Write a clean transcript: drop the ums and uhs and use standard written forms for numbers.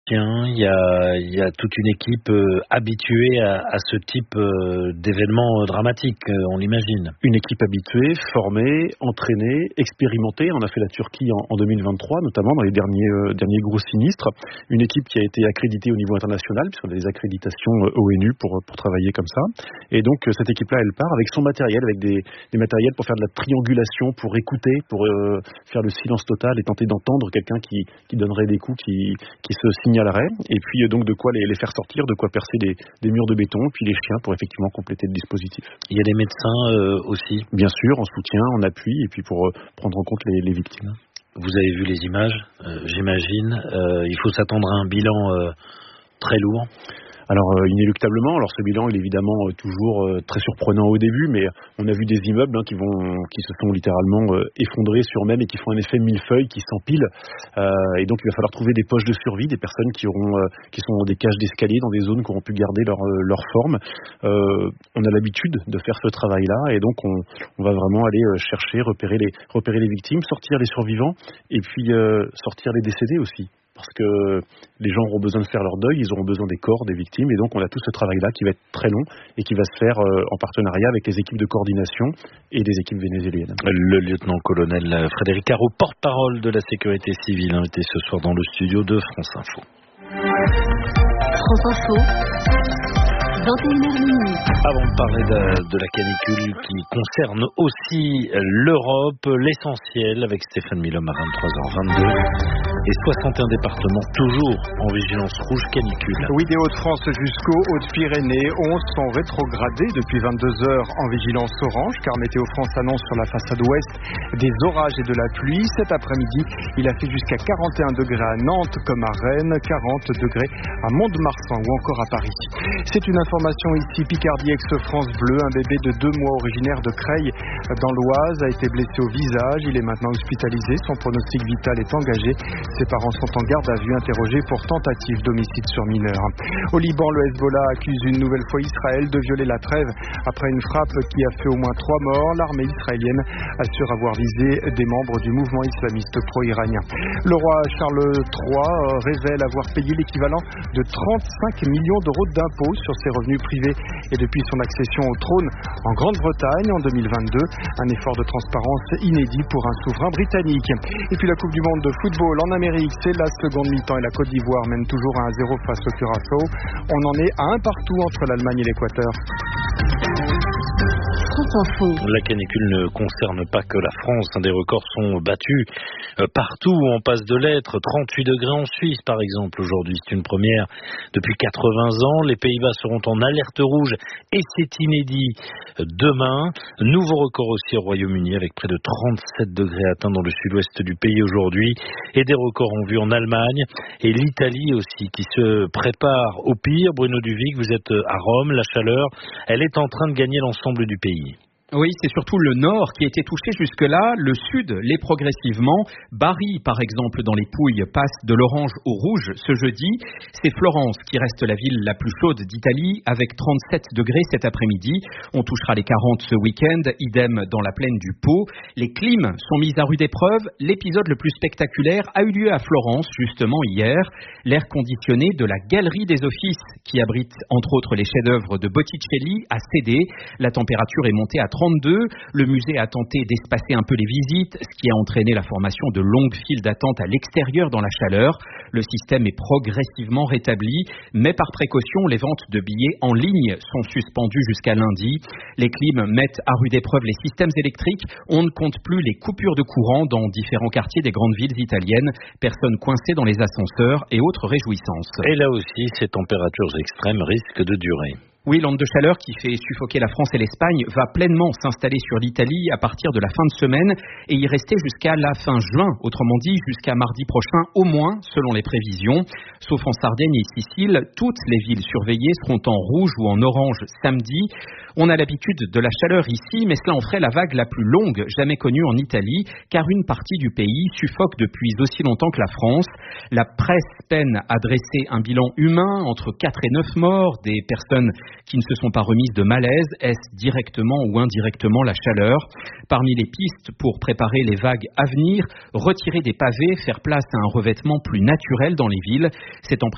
chiens, il y a toute une équipe habituée à ce type d'événement dramatique, on l'imagine. Une équipe habituée, formée, entraînée, expérimentée. On a fait la Turquie en 2023, notamment dans les derniers gros sinistres. Une équipe qui a été accréditée au niveau international, puisqu'on a des accréditations ONU pour travailler comme ça. Et donc cette équipe-là, elle part avec son matériel, avec des matériels pour faire de la triangulation, pour écouter, pour faire le silence total et tenter d'entendre quelqu'un qui donnerait des coups, qui se signalerait. Et puis donc de quoi les faire sortir, de quoi percer des murs de béton, puis les chiens pour effectivement compléter le dispositif. Il y a des médecins aussi, bien sûr, en soutien, en appui, et puis pour prendre en compte les victimes. Vous avez vu les images, j'imagine. Il faut s'attendre à un bilan très lourd. Alors inéluctablement, alors ce bilan il est évidemment toujours très surprenant au début, mais on a vu des immeubles qui se sont littéralement effondrés sur eux-mêmes et qui font un effet millefeuille, qui s'empilent, et donc il va falloir trouver des poches de survie, des personnes qui sont dans des cages d'escalier, dans des zones qui auront pu garder leur forme. On a l'habitude de faire ce travail-là, et donc on va vraiment aller chercher, repérer les victimes, sortir les survivants, et puis sortir les décédés aussi. Parce que les gens auront besoin de faire leur deuil, ils auront besoin des corps des victimes, et donc on a tout ce travail-là qui va être très long et qui va se faire en partenariat avec les équipes de coordination et des équipes vénézuéliennes. Le lieutenant-colonel Frédéric Caro, porte-parole de la sécurité civile, invité ce soir dans le studio de France Info. France Info, 21h. Avant de parler de la canicule qui concerne aussi l'Europe, l'essentiel avec Stéphane Milhomme à 23h22 et 61 départements toujours en vigilance rouge canicule. Oui, des Hauts-de-France jusqu'aux Hautes-Pyrénées, 11 sont rétrogradés depuis 22 heures en vigilance orange car Météo France annonce sur la façade ouest des orages et de la pluie. Cet après-midi, il a fait jusqu'à 41 degrés à Nantes comme à Rennes, 40 degrés à Mont-de-Marsan ou encore à Paris. C'est une information ici, Picardie ex-France Bleu, un bébé de 2 mois originaire de Creil dans l'Oise a été blessé au visage. Il est maintenant hospitalisé, son pronostic vital est engagé. Ses parents sont en garde à vue, interrogés pour tentative d'homicide sur mineur. Au Liban, le Hezbollah accuse une nouvelle fois Israël de violer la trêve après une frappe qui a fait au moins 3 morts. L'armée israélienne assure avoir visé des membres du mouvement islamiste pro-iranien. Le roi Charles III révèle avoir payé l'équivalent de 35 millions d'euros d'impôts sur ses revenus privés et depuis son accession au trône en Grande-Bretagne en 2022. Un effort de transparence inédit pour un souverain britannique. Et puis la Coupe du Monde de football en Amérique, c'est la seconde mi-temps et la Côte d'Ivoire mène toujours à 1-0 face au Curaçao. On en est à 1 partout entre l'Allemagne et l'Équateur. La canicule ne concerne pas que la France. Des records sont battus partout où on passe de l'être. 38 degrés en Suisse, par exemple, aujourd'hui. C'est une première depuis 80 ans. Les Pays-Bas seront en alerte rouge et c'est inédit demain. Nouveau record aussi au Royaume-Uni avec près de 37 degrés atteints dans le sud-ouest du pays aujourd'hui. Et des records en vue en Allemagne et l'Italie aussi qui se prépare au pire. Bruno Duvic, vous êtes à Rome. La chaleur, elle est en train de gagner l'ensemble du pays. Oui, c'est surtout le nord qui a été touché jusque-là, le sud l'est progressivement. Bari, par exemple, dans les Pouilles, passe de l'orange au rouge ce jeudi. C'est Florence qui reste la ville la plus chaude d'Italie, avec 37 degrés cet après-midi. On touchera les 40 ce week-end, idem dans la plaine du Pô. Les clims sont mis à rude épreuve. L'épisode le plus spectaculaire a eu lieu à Florence, justement hier. L'air conditionné de la Galerie des Offices, qui abrite entre autres les chefs-d'œuvre de Botticelli, a cédé. La température est montée à 32. Le musée a tenté d'espacer un peu les visites, ce qui a entraîné la formation de longues files d'attente à l'extérieur dans la chaleur. Le système est progressivement rétabli, mais par précaution, les ventes de billets en ligne sont suspendues jusqu'à lundi. Les clims mettent à rude épreuve les systèmes électriques. On ne compte plus les coupures de courant dans différents quartiers des grandes villes italiennes. Personnes coincées dans les ascenseurs et autres réjouissances. Et là aussi, ces températures extrêmes risquent de durer. Oui, l'onde de chaleur qui fait suffoquer la France et l'Espagne va pleinement s'installer sur l'Italie à partir de la fin de semaine et y rester jusqu'à la fin juin, autrement dit jusqu'à mardi prochain au moins, selon les prévisions. Sauf en Sardaigne et Sicile, toutes les villes surveillées seront en rouge ou en orange samedi. On a l'habitude de la chaleur ici, mais cela en ferait la vague la plus longue jamais connue en Italie, car une partie du pays suffoque depuis aussi longtemps que la France. La presse peine à dresser un bilan humain entre 4 et 9 morts, des personnes qui ne se sont pas remises de malaise. Est-ce directement ou indirectement la chaleur? Parmi les pistes pour préparer les vagues à venir, retirer des pavés, faire place à un revêtement plus naturel dans les villes. C'est en